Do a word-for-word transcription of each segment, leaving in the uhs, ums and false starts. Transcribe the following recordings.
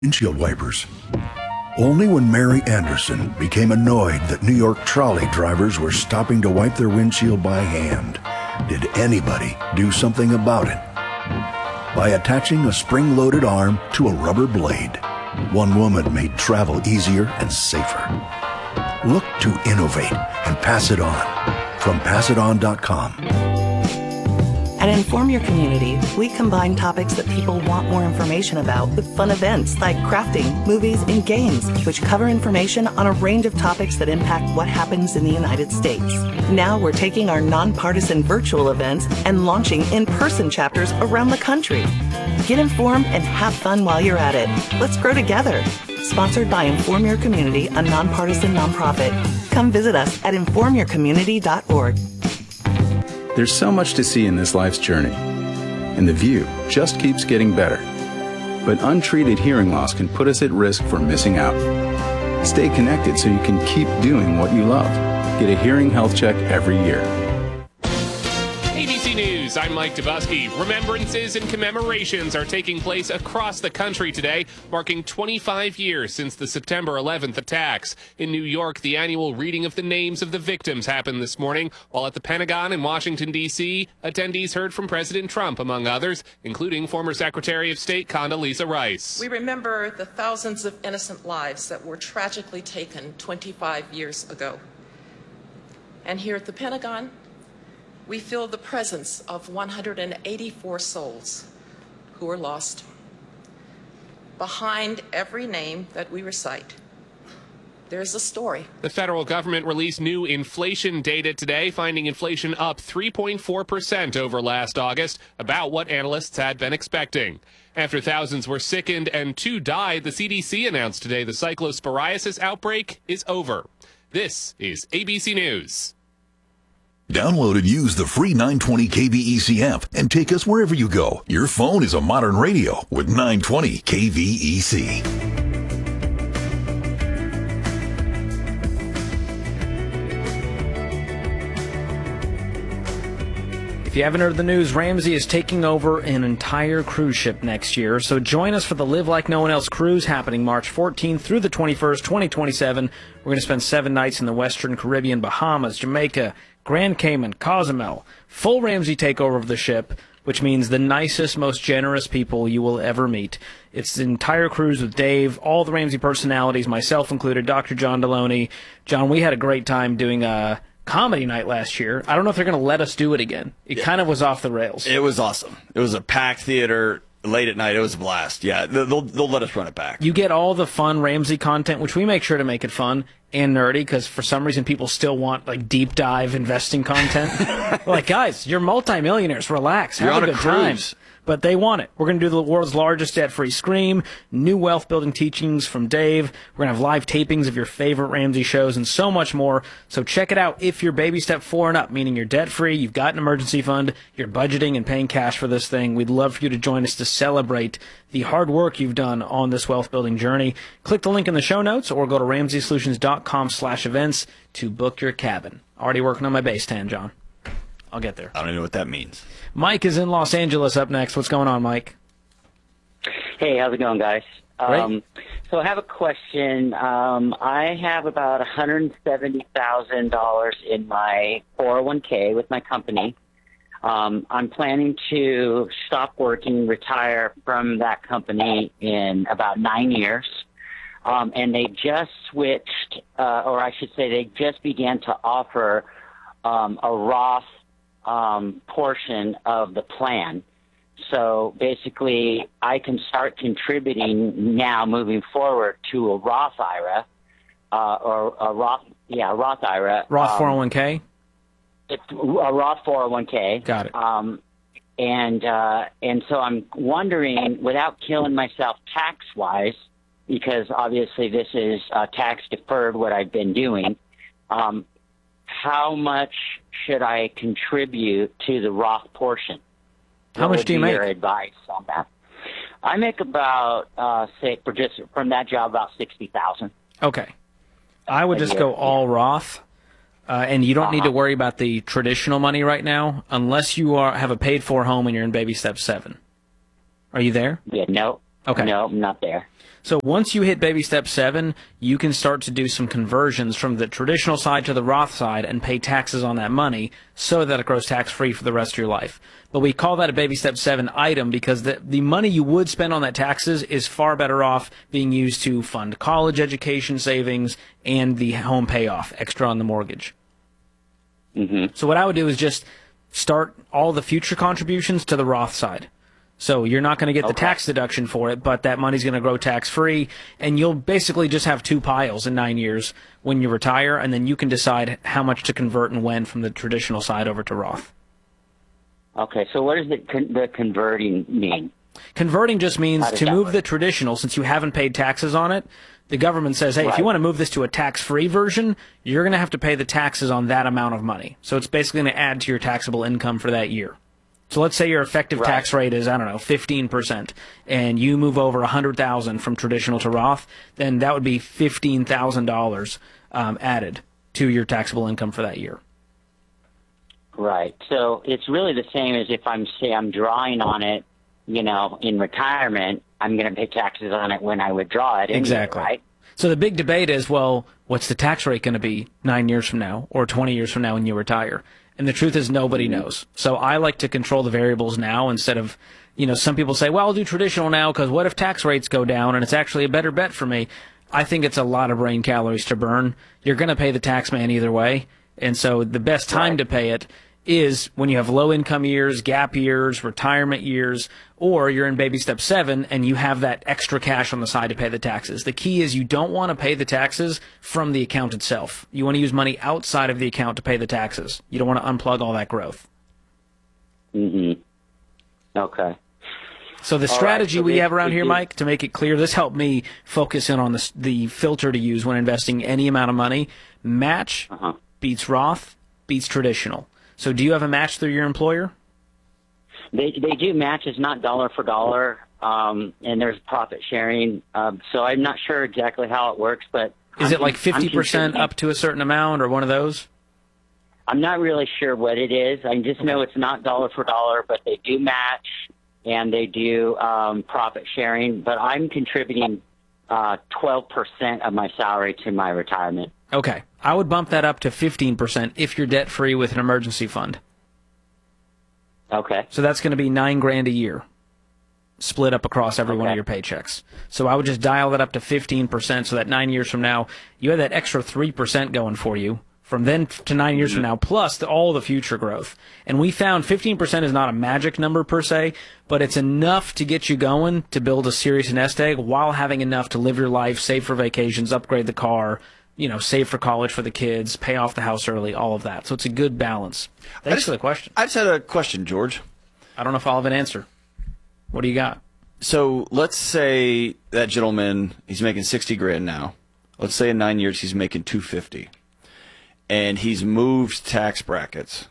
Windshield wipers. Only when Mary Anderson became annoyed that New York trolley drivers were stopping to wipe their windshield by hand did anybody do something about it. By attaching a spring-loaded arm to a rubber blade, one woman made travel easier and safer. Look to innovate and pass it on from pass it on dot com. At Inform Your Community, we combine topics that people want more information about with fun events like crafting, movies, and games, which cover information on a range of topics that impact what happens in the United States. Now we're taking our nonpartisan virtual events and launching in-person chapters around the country. Get informed and have fun while you're at it. Let's grow together. Sponsored by Inform Your Community, a nonpartisan nonprofit. Come visit us at inform your community dot org. There's so much to see in this life's journey, and the view just keeps getting better. But untreated hearing loss can put us at risk for missing out. Stay connected so you can keep doing what you love. Get a hearing health check every year. A B C News, I'm Mike Dubusky. Remembrances and commemorations are taking place across the country today, marking twenty-five years since the September eleventh attacks. In New York, the annual reading of the names of the victims happened this morning, while at the Pentagon in Washington, D C, attendees heard from President Trump, among others, including former Secretary of State Condoleezza Rice. We remember the thousands of innocent lives that were tragically taken twenty-five years ago. And here at the Pentagon, we feel the presence of one hundred eighty-four souls who were lost. Behind every name that we recite, there's a story. The federal government released new inflation data today, finding inflation up three point four percent over last August, about what analysts had been expecting. After thousands were sickened and two died, the C D C announced today the cyclosporiasis outbreak is over. This is A B C News. Download and use the free nine twenty K V E C app and take us wherever you go. Your phone is a modern radio with nine twenty K V E C. If you haven't heard the news, Ramsey is taking over an entire cruise ship next year. So join us for the Live Like No One Else cruise happening March fourteenth through the twenty-first, twenty twenty-seven. We're going to spend seven nights in the Western Caribbean, Bahamas, Jamaica, Grand Cayman, Cozumel. Full Ramsey takeover of the ship, which means the nicest, most generous people you will ever meet. It's the entire cruise with Dave, all the Ramsey personalities, myself included, Doctor John Deloney. John, we had a great time doing a comedy night last year. I don't know if they're going to let us do it again. It yeah. kind of was off the rails. It was awesome. It was a packed theater late at night. It was a blast. Yeah, they'll they'll let us run it back. You get all the fun Ramsey content, which we make sure to make it fun and nerdy, because for some reason people still want like deep dive investing content. We're like, guys, you're multimillionaires. Relax. Have you're on a good a cruise. time. But they want it. We're going to do the world's largest debt-free Scream, new wealth-building teachings from Dave. We're going to have live tapings of your favorite Ramsey shows and so much more. So check it out if you're baby step four and up, meaning you're debt-free, you've got an emergency fund, you're budgeting and paying cash for this thing. We'd love for you to join us to celebrate the hard work you've done on this wealth-building journey. Click the link in the show notes or go to ramsey solutions dot com slash events to book your cabin. Already working on my base tan, John. I'll get there. I don't even know what that means. Mike is in Los Angeles up next. What's going on, Mike? Hey, how's it going, guys? Um, so I have a question. Um, I have about one hundred seventy thousand dollars in my four oh one K with my company. Um, I'm planning to stop working, retire from that company in about nine years. Um, and they just switched, uh, or I should say they just began to offer um, a Roth um, portion of the plan. So basically, I can start contributing now, moving forward, to a Roth I R A, uh, or a Roth, yeah, Roth I R A. Roth four oh one K? Um, it's a Roth four oh one K. Got it. Um, and, uh, and so I'm wondering, without killing myself tax-wise, because obviously this is uh, tax-deferred, what I've been doing, um, how much should I contribute to the Roth portion? How what much do you be make? Your advice on that? I make about, uh, say, for just from that job, about sixty thousand. Okay, I would just year. go all yeah. Roth, uh, and you don't uh-huh. need to worry about the traditional money right now, unless you are have a paid-for home and you're in baby step seven. Are you there? Yeah, no, Okay. No, I'm not there. So once you hit baby step seven, you can start to do some conversions from the traditional side to the Roth side and pay taxes on that money so that it grows tax-free for the rest of your life. But we call that a baby step seven item because the, the money you would spend on that taxes is far better off being used to fund college education savings and the home payoff extra on the mortgage. Mm-hmm. So what I would do is just start all the future contributions to the Roth side. So you're not going to get the Okay. tax deduction for it, but that money's going to grow tax-free, and you'll basically just have two piles in nine years when you retire, and then you can decide how much to convert and when from the traditional side over to Roth. Okay, so what does the, con- the converting mean? Converting just means How does to that move work? the traditional, since you haven't paid taxes on it, the government says, hey, if you Right. want to move this to a tax-free version, you're going to have to pay the taxes on that amount of money. So it's basically going to add to your taxable income for that year. So let's say your effective Right. tax rate is, I don't know, fifteen percent, and you move over one hundred thousand dollars from traditional to Roth, then that would be fifteen thousand dollars um, added to your taxable income for that year. Right. So it's really the same as if I'm, say, I'm drawing on it, you know, in retirement, I'm going to pay taxes on it when I withdraw it. Anyway, Exactly. right? So the big debate is, well, what's the tax rate going to be nine years from now or twenty years from now when you retire? And the truth is nobody knows. So I like to control the variables now instead of, you know, some people say, well, I'll do traditional now because what if tax rates go down and it's actually a better bet for me? I think it's a lot of brain calories to burn. You're going to pay the tax man either way. And so the best time Right. to pay it is when you have low income years, gap years, retirement years, or you're in baby step seven and you have that extra cash on the side to pay the taxes. The key is you don't want to pay the taxes from the account itself. You want to use money outside of the account to pay the taxes. You don't want to unplug all that growth. Mm-hmm. Okay. So the All strategy right, so we have around basically here, you- Mike, to make it clear, this helped me focus in on the, the filter to use when investing any amount of money. Match Uh-huh. beats Roth, beats traditional. So do you have a match through your employer? They they do matches, not dollar for dollar, um, and there's profit sharing. Um, so I'm not sure exactly how it works, but Is I'm it like con- I'm fifty percent contributing. up to a certain amount or one of those? I'm not really sure what it is. I just know it's not dollar for dollar, but they do match and they do um, profit sharing. But I'm contributing uh, twelve percent of my salary to my retirement. Okay. I would bump that up to fifteen percent if you're debt-free with an emergency fund. Okay. So that's going to be nine grand a year, split up across every one of Okay. your paychecks. So I would just dial that up to fifteen percent so that nine years from now, you have that extra three percent going for you from then to nine years from now, plus the, all the future growth. And we found fifteen percent is not a magic number per se, but it's enough to get you going to build a serious nest egg while having enough to live your life, save for vacations, upgrade the car, you know, save for college for the kids, pay off the house early, all of that. So it's a good balance. Thanks just- for the question. I just had a question, George. I don't know if I'll have an answer. What do you got? So let's say that gentleman, he's making sixty grand now. Let's say in nine years he's making two fifty, and he's moved tax brackets.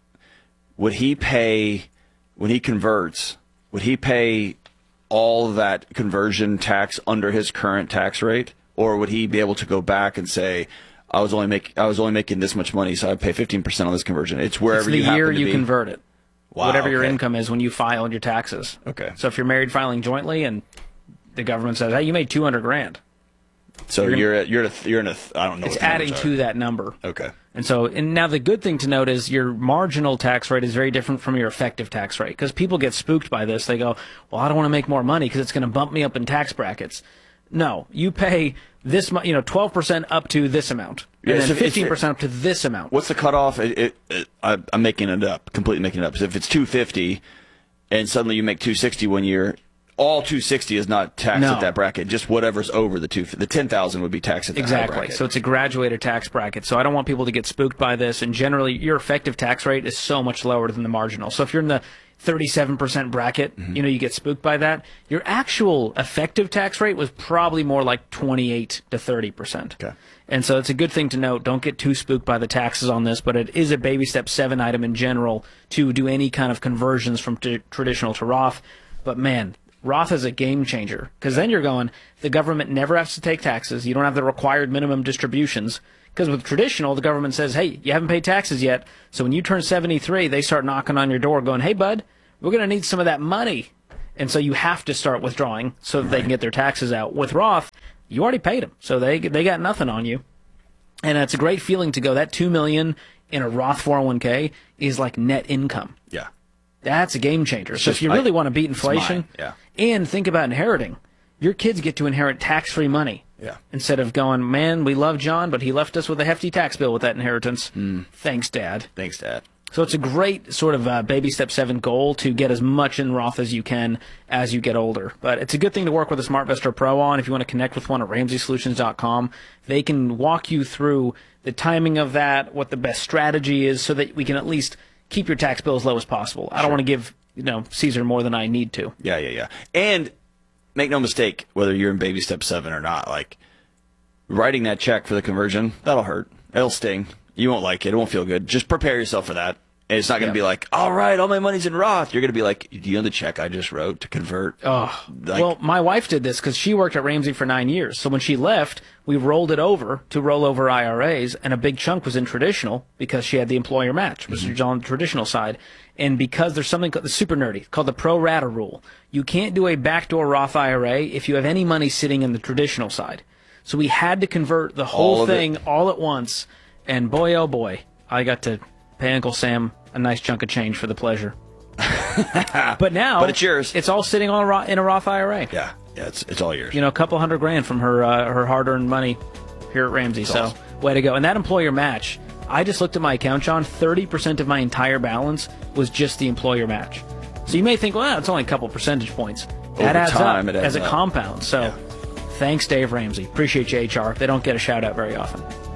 Would he pay when he converts? Would he pay all that conversion tax under his current tax rate, or would he be able to go back and say, "I was only make I was only making this much money, so I pay fifteen percent on this conversion"? It's wherever It's the you happen year to you be. convert it. Wow, Whatever your okay. income is when you file your taxes. Okay. So if you're married filing jointly and the government says, hey, you made two hundred grand, So You're you're gonna- at, you're at a, you're in a I don't know. it's what the adding numbers to are. that number. Okay. And so, and now the good thing to note is your marginal tax rate is very different from your effective tax rate because people get spooked by this. They go, well, I don't want to make more money because it's going to bump me up in tax brackets. No, you pay this, mu- you know, twelve percent up to this amount, and Yeah, then so if it's- fifteen percent up to this amount. What's the cutoff? It, it, it, I, I'm making it up, completely making it up. So if it's two fifty, and suddenly you make two sixty one year, all two sixty is not taxed No. at that bracket. Just whatever's over the two. The ten thousand would be taxed at that high Exactly. bracket. So it's a graduated tax bracket. So I don't want people to get spooked by this. And generally, your effective tax rate is so much lower than the marginal. So if you're in the thirty-seven percent bracket, Mm-hmm. you know, you get spooked by that. Your actual effective tax rate was probably more like twenty-eight to thirty percent. Okay. And so it's a good thing to note. Don't get too spooked by the taxes on this, but it is a baby step seven item in general to do any kind of conversions from t- traditional to Roth. But man, Roth is a game changer because then you're going, the government never has to take taxes. You don't have the required minimum distributions. Because with traditional, the government says, hey, you haven't paid taxes yet. So when you turn seventy-three, they start knocking on your door going, hey, bud, we're going to need some of that money. And so you have to start withdrawing so that right. they can get their taxes out. With Roth, you already paid them, so they they got nothing on you. And it's a great feeling to go, that two million dollars in a Roth four oh one k is like net income. Yeah. That's a game changer. It's so just, if you really I, want to beat inflation, yeah. and think about inheriting, your kids get to inherit tax-free money. Yeah. Instead of going, man, we love John, but he left us with a hefty tax bill with that inheritance. Mm. Thanks, Dad. Thanks, Dad. So it's a great sort of uh, baby step seven goal to get as much in Roth as you can as you get older. But it's a good thing to work with a SmartVestor Pro on. If you want to connect with one at Ramsey Solutions dot com, they can walk you through the timing of that, what the best strategy is, so that we can at least keep your tax bill as low as possible. I don't Sure. want to give you know Caesar more than I need to. Yeah, yeah, yeah. And make no mistake, whether you're in baby step seven or not, like writing that check for the conversion, that'll hurt. It'll sting. You won't like it. It won't feel good. Just prepare yourself for that. And it's not going to Yeah. be like, all right, all my money's in Roth. You're going to be like, do you know the check I just wrote to convert? Oh, Like- well, my wife did this because she worked at Ramsey for nine years. So when she left, we rolled it over to rollover I R As, and a big chunk was in traditional because she had the employer match, which Mm-hmm. is on the traditional side. And because there's something called the super nerdy called the pro rata rule, you can't do a backdoor Roth I R A if you have any money sitting in the traditional side. So we had to convert the whole All of thing it. all at once, and boy, oh boy, I got to pay Uncle Sam a nice chunk of change for the pleasure. But now, But it's yours. It's all sitting on a Roth, in a Roth I R A. Yeah, yeah, it's it's all yours. You know, a couple hundred grand from her uh, her hard-earned money here at Ramsey. So, awesome. way to go. And that employer match, I just looked at my account, John. thirty percent of my entire balance was just the employer match. So you may think, well, it's only a couple percentage points. That Over adds time, up it adds as a up. compound. So, Yeah. thanks, Dave Ramsey. Appreciate you, H R. They don't get a shout-out very often.